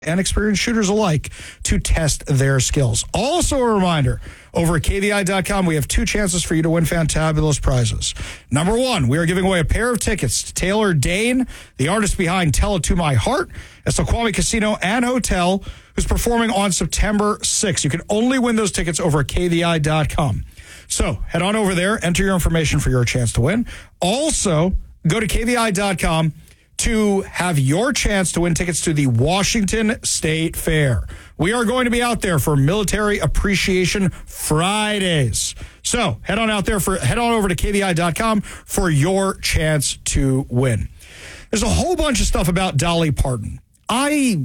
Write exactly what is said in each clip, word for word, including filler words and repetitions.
and experienced shooters alike to test their skills. Also a reminder, over at K V I dot com, we have two chances for you to win fantabulous prizes. Number one, we are giving away a pair of tickets to Taylor Dane, the artist behind Tell It To My Heart, at Snoqualmie Casino and Hotel, who's performing on September sixth. You can only win those tickets over at K V I dot com. So head on over there, enter your information for your chance to win. Also, go to K V I dot com to have your chance to win tickets to the Washington State Fair. We are going to be out there for Military Appreciation Fridays. So head on out there for head on over to K V I dot com for your chance to win. There's a whole bunch of stuff about Dolly Parton. I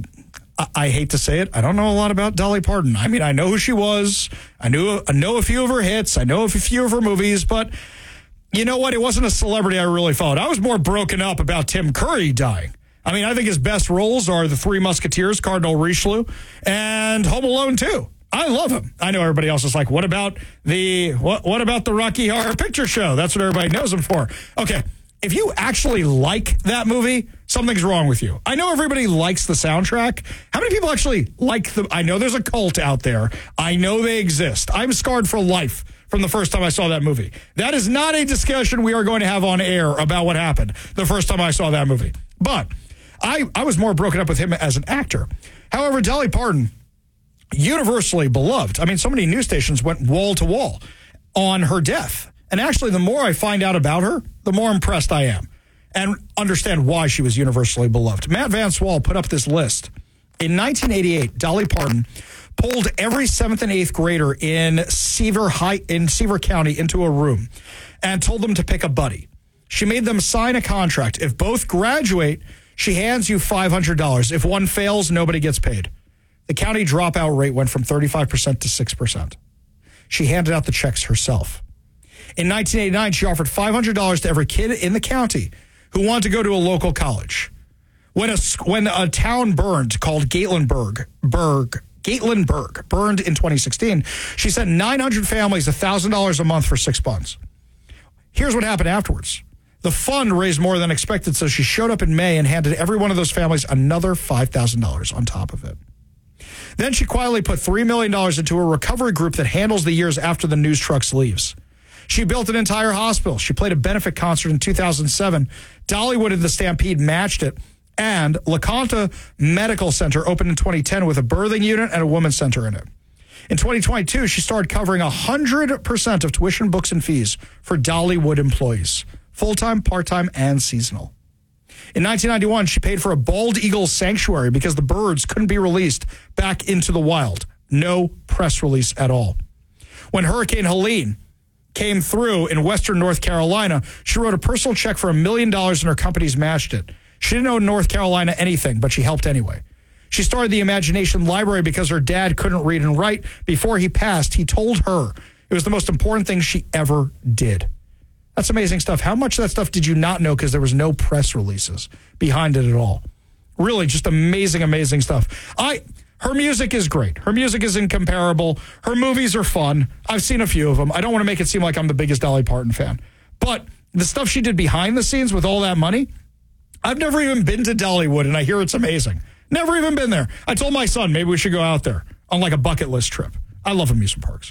I hate to say it, I don't know a lot about Dolly Parton. I mean, I know who she was. I knew I know a few of her hits. I know a few of her movies, but you know what? It wasn't a celebrity I really followed. I was more broken up about Tim Curry dying. I mean, I think his best roles are The Three Musketeers, Cardinal Richelieu, and Home Alone two. I love him. I know everybody else is like, what about the what, what about the Rocky Horror Picture Show? That's what everybody knows him for. Okay, if you actually like that movie, something's wrong with you. I know everybody likes the soundtrack. How many people actually like the... I know there's a cult out there. I know they exist. I'm scarred for life from the first time I saw that movie. That is not a discussion we are going to have on air about what happened the first time I saw that movie. But I, I was more broken up with him as an actor. However, Dolly Parton, universally beloved. I mean, so many news stations went wall to wall on her death. And actually, the more I find out about her, the more impressed I am and understand why she was universally beloved. Matt Van Swall put up this list. In nineteen eighty-eight, Dolly Parton pulled every seventh and eighth grader in Seaver High, in Seaver County into a room and told them to pick a buddy. She made them sign a contract. If both graduate, she hands you five hundred dollars. If one fails, nobody gets paid. The county dropout rate went from thirty-five percent to six percent. She handed out the checks herself. In nineteen eighty-nine, she offered five hundred dollars to every kid in the county who wanted to go to a local college. When a, when a town burned called Gatlinburg, Berg, Gatlinburg burned in twenty sixteen, she sent nine hundred families one thousand dollars a month for six months. Here's what happened afterwards. The fund raised more than expected, so she showed up in May and handed every one of those families another five thousand dollars on top of it. Then she quietly put three million dollars into a recovery group that handles the years after the news trucks leaves. She built an entire hospital. She played a benefit concert in two thousand seven. Dollywood and the Stampede matched it. And LaConta Medical Center opened in twenty ten with a birthing unit and a women's center in it. In twenty twenty-two, she started covering one hundred percent of tuition, books, and fees for Dollywood employees, full-time, part-time, and seasonal. In nineteen ninety-one, she paid for a bald eagle sanctuary because the birds couldn't be released back into the wild. No press release at all. When Hurricane Helene came through in western North Carolina, she wrote a personal check for a million dollars and her companies matched it. She didn't know North Carolina anything, but she helped anyway. She started the Imagination Library because her dad couldn't read and write. Before he passed, he told her it was the most important thing she ever did. That's amazing stuff. How much of that stuff did you not know because there was no press releases behind it at all? Really, just amazing, amazing stuff. I... Her music is great. Her music is incomparable. Her movies are fun. I've seen a few of them. I don't want to make it seem like I'm the biggest Dolly Parton fan. But the stuff she did behind the scenes with all that money, I've never even been to Dollywood, and I hear it's amazing. Never even been there. I told my son maybe we should go out there on like a bucket list trip. I love amusement parks.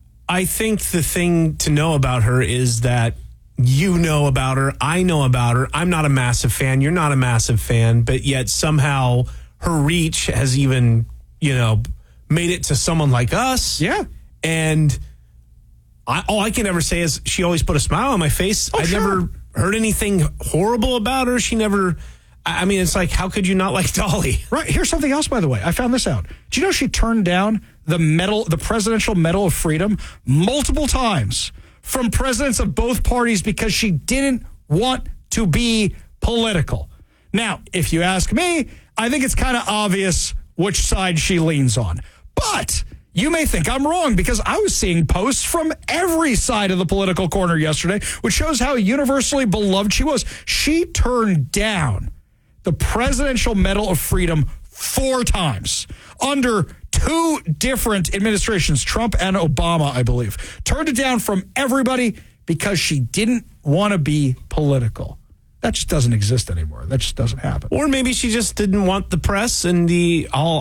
I think the thing to know about her is that you know about her. I know about her. I'm not a massive fan. You're not a massive fan, but yet somehow her reach has even, you know, made it to someone like us. Yeah. And I, all I can ever say is she always put a smile on my face. Oh, I sure. never heard anything horrible about her. She never, I mean, it's like, how could you not like Dolly? Right. Here's something else, by the way. I found this out. Do you know she turned down the medal, the Presidential Medal of Freedom multiple times from presidents of both parties because she didn't want to be political? Now, if you ask me, I think it's kind of obvious which side she leans on. But you may think I'm wrong because I was seeing posts from every side of the political corner yesterday, which shows how universally beloved she was. She turned down the Presidential Medal of Freedom four times under two different administrations, Trump and Obama, I believe. Turned it down from everybody because she didn't want to be political. That just doesn't exist anymore. That just doesn't happen. Or maybe she just didn't want the press and the all